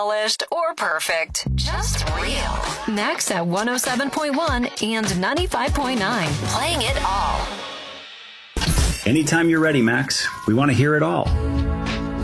polished or perfect, just real. Max at 107.1 and 95.9, playing it all. Anytime you're ready, Max. We want to hear it all.